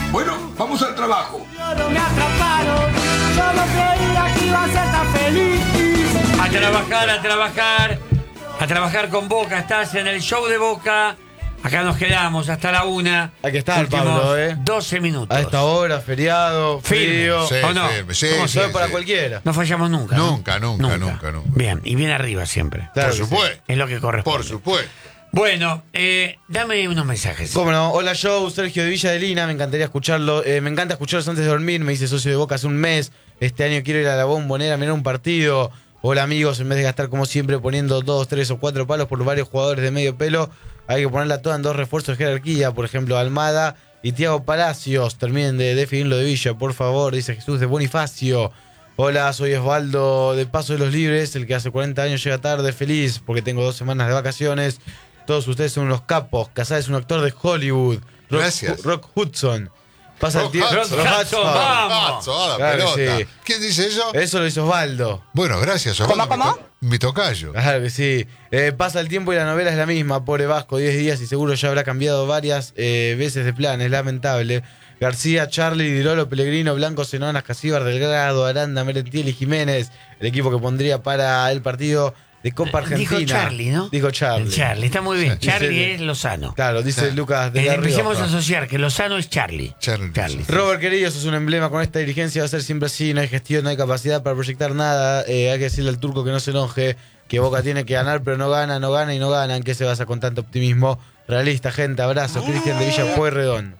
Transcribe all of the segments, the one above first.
Bueno, vamos al trabajo. Me atraparon, yo no creía que iba a ser tan feliz. A trabajar, a trabajar. A trabajar con Boca. Estás en el show de Boca. Acá nos quedamos hasta la 1. Hay que estar, Últimos Pablo, 12 minutos. A esta hora, feriado, frío. Sí, ¿O no? firme, sí, Como sí, sabe para sí. cualquiera. No fallamos nunca. ¿no? Nunca. Bien, y bien arriba siempre. Claro Por que sí. supuesto. Es lo que corresponde. Por supuesto. Bueno, dame unos mensajes. ¿Cómo no? Hola, Joe, Sergio de Villa de Lina, me encantaría escucharlo. Me encanta escucharlos antes de dormir, me hice socio de Boca hace un mes. Este año quiero ir a la Bombonera a mirar un partido. Hola, amigos, en vez de gastar como siempre poniendo 2, 3 o 4 palos por varios jugadores de medio pelo, hay que ponerla toda en 2 refuerzos de jerarquía, por ejemplo, Almada y Thiago Palacios. Terminen de definir lo de Villa, por favor, dice Jesús de Bonifacio. Hola, soy Osvaldo de Paso de los Libres, el que hace 40 años llega tarde, feliz porque tengo 2 semanas de vacaciones. Todos ustedes son unos capos. Casal es un actor de Hollywood. Gracias. Rock Hudson. Pasa el Rock tiempo. Hudson. Rock Hudson, Hudson. vamos. A la Claro que pelota. sí. ¿Quién dice eso? Eso lo hizo Osvaldo. Bueno, gracias, Osvaldo. ¿Cómo? Mi tocayo. Claro que sí. Pasa el tiempo y la novela es la misma. Pobre Vasco, 10 días y seguro ya habrá cambiado varias veces de planes. Lamentable. García, Charlie, Dirolo, Pellegrino, Blanco, Zenonas, Casíbar, Delgado, Aranda, Merentiel y Jiménez. El equipo que pondría para el partido de Copa Argentina. Dijo Charlie, ¿no? Dijo Charlie. Charlie, está muy bien. Sí. Charlie Dice- es Lozano. Claro, dice Sí. Lucas de la Empecemos Rioja. a asociar que Lozano es Charlie. Charlie. Robert, querido, sos un emblema con esta dirigencia. Va a ser siempre así. No hay gestión, no hay capacidad para proyectar nada. Hay que decirle al turco que no se enoje. Que Boca tiene que ganar, pero no gana y no ganan. ¿Qué se basa con tanto optimismo? Realista, gente. Abrazos. Cristian de Villa Pueyrredón.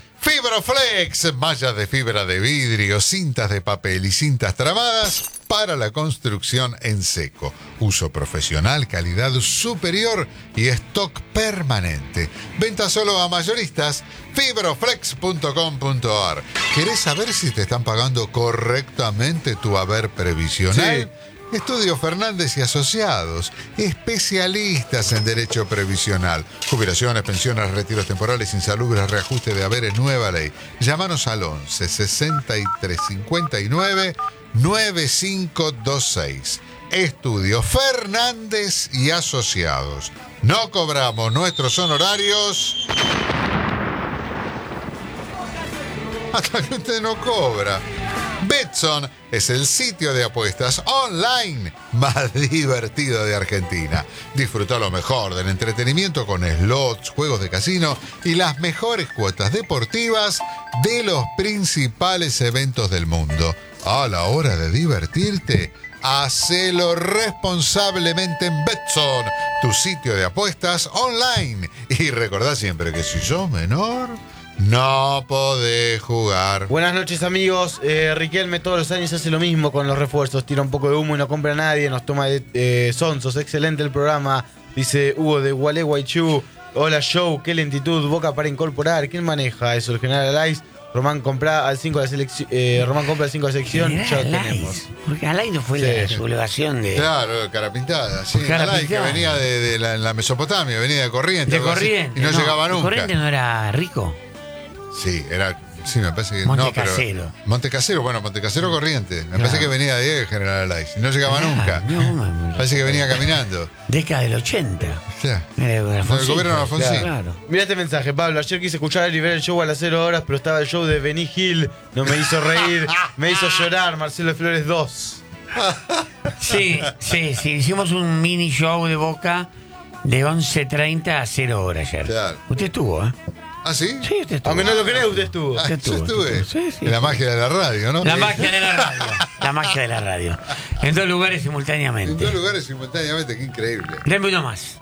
Fibroflex, mallas de fibra de vidrio, cintas de papel y cintas tramadas para la construcción en seco. Uso profesional, calidad superior y stock permanente. Venta solo a mayoristas. Fibroflex.com.ar. ¿Querés saber si te están pagando correctamente tu haber previsional? Sí. Estudio Fernández y Asociados, especialistas en derecho previsional, jubilaciones, pensiones, retiros temporales, insalubres, reajuste de haberes, nueva ley. Llámanos al 11 63 59 9526. Estudio Fernández y Asociados. No cobramos nuestros honorarios hasta que usted no cobra. Betson es el sitio de apuestas online más divertido de Argentina. Disfruta lo mejor del entretenimiento con slots, juegos de casino y las mejores cuotas deportivas de los principales eventos del mundo. A la hora de divertirte, hacelo responsablemente en Betson, tu sitio de apuestas online. Y recordá siempre que si sos menor, no podés jugar. Buenas noches, amigos. Riquelme todos los años hace lo mismo con los refuerzos. Tira un poco de humo y no compra a nadie. Nos toma de sonsos. Excelente el programa. Dice Hugo de Gualeguaychú. Hola, show. Qué lentitud. Boca para incorporar. ¿Quién maneja eso? El general Alais. Román compra al 5 de la selección. Román compra al 5 de la selección. Ya lo tenemos. Porque Alay no fue Sí. la sublevación de... Claro, cara pintada. Sí, Cara Alay, que pintada. venía de la Mesopotamia, venía de Corrientes. De algo así, Corrientes. y no llegaba ¿De nunca. Corrientes no era rico? Sí, era. Sí, me parece que. Montecasero. No, pero Montecasero, bueno, Montecasero Corriente. Me parece que venía de ahí el general Alay. Y no llegaba nunca. No, Parece que venía caminando. década del 80. Ya. El gobierno de Alfonsín. Claro. Mira este mensaje, Pablo. Ayer quise escuchar y ver el show a las 0 horas, pero estaba el show de Benny Hill. No me hizo reír, me hizo llorar. Marcelo Flores 2. Sí. Hicimos un mini show de Boca de 11:30 a 0 horas ayer. Claro. Usted estuvo, ¿eh? ¿Ah, sí? Sí, usted estuvo. Aunque no lo crea, usted estuvo. Ah, Usted yo estuvo, estuve. sí. En la magia de la radio, ¿no? La magia de la radio. La magia de la radio. En 2 lugares En simultáneamente. 2 lugares simultáneamente, qué increíble. Deme uno más.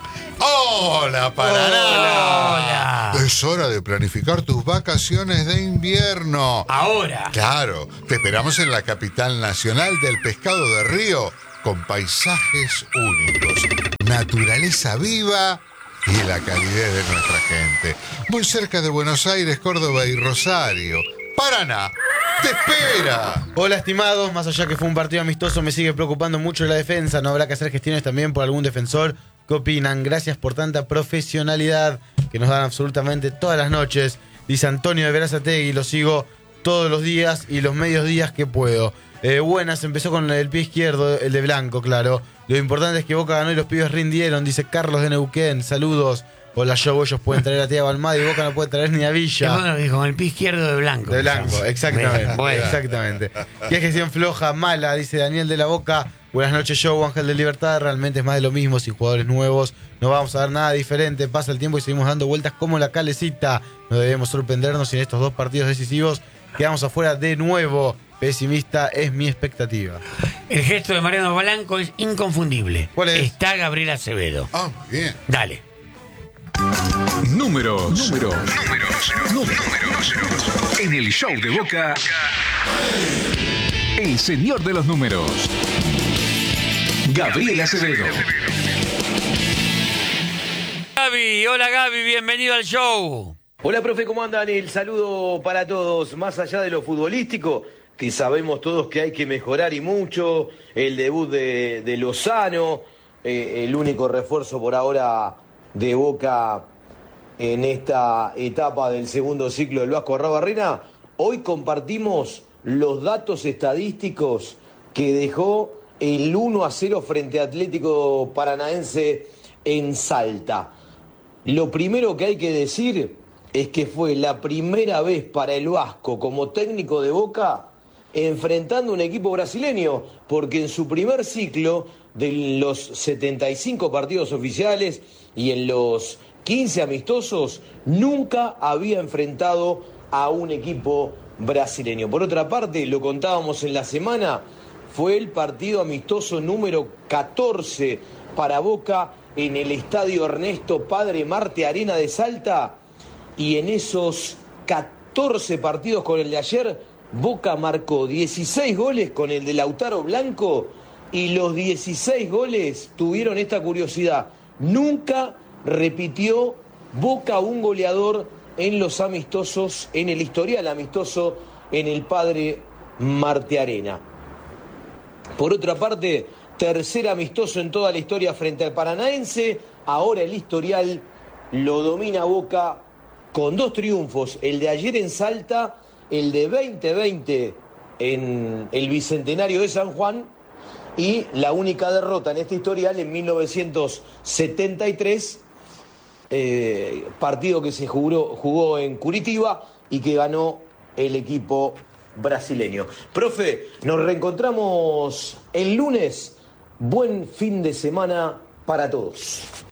¡Hola, Paraná! Hola. Es hora de planificar tus vacaciones de invierno. Ahora. Claro, te esperamos en la capital nacional del pescado de río, con paisajes únicos, naturaleza viva y la calidez de nuestra gente. Muy cerca de Buenos Aires, Córdoba y Rosario. Paraná, te espera. Hola, estimados. Más allá que fue un partido amistoso, me sigue preocupando mucho la defensa. ¿No habrá que hacer gestiones también por algún defensor? ¿Qué opinan? Gracias por tanta profesionalidad que nos dan absolutamente todas las noches. Dice Antonio de Verazategui, lo sigo todos los días y los medios días que puedo. Buenas, empezó con el pie izquierdo, el de Blanco, claro. Lo importante es que Boca ganó y los pibes rindieron, dice Carlos de Neuquén. Saludos. o la Show ellos pueden traer a Thiago Almada y Boca no puede traer ni a Villa. Bueno, que con el pie izquierdo de blanco. De blanco, exactamente. Bueno. Exactamente. Qué gestión floja, mala, dice Daniel de la Boca. Buenas noches, Show, Ángel de Libertad. Realmente es más de lo mismo, sin jugadores nuevos. No vamos a dar nada diferente. Pasa el tiempo y seguimos dando vueltas como la calecita. No debemos sorprendernos si en estos 2 partidos decisivos quedamos afuera de nuevo. Pesimista es mi expectativa. El gesto de Mariano Blanco es inconfundible. ¿Cuál es? Está Gabriel Acevedo. Ah, bien. Dale. Números. En el show de Boca, el señor de los números, Gabriel Acevedo. Gaby, hola Gaby, bienvenido al show. Hola, profe, ¿cómo andan? El saludo para todos. Más allá de lo futbolístico, que sabemos todos que hay que mejorar y mucho, el debut de Lozano, el único refuerzo por ahora de Boca en esta etapa del segundo ciclo del Vasco Arrabarrena, hoy compartimos los datos estadísticos que dejó el 1-0 frente a Atlético Paranaense en Salta. Lo primero que hay que decir es que fue la primera vez para el Vasco como técnico de Boca enfrentando un equipo brasileño, porque en su primer ciclo de los 75 partidos oficiales y en los 15 amistosos nunca había enfrentado a un equipo brasileño. Por otra parte, lo contábamos en la semana, fue el partido amistoso número 14 para Boca en el estadio Ernesto Padre Marte Arena de Salta, y en esos 14 partidos con el de ayer, Boca marcó 16 goles con el de Lautaro Blanco, y los 16 goles tuvieron esta curiosidad: nunca repitió Boca un goleador en los amistosos, en el historial amistoso en el Padre Marte Arena. Por otra parte, tercer amistoso en toda la historia frente al Paranaense. Ahora el historial lo domina Boca con 2 triunfos, el de ayer en Salta, el de 2020 en el Bicentenario de San Juan, y la única derrota en este historial en 1973, partido que se jugó en Curitiba y que ganó el equipo brasileño. Profe, nos reencontramos el lunes. Buen fin de semana para todos.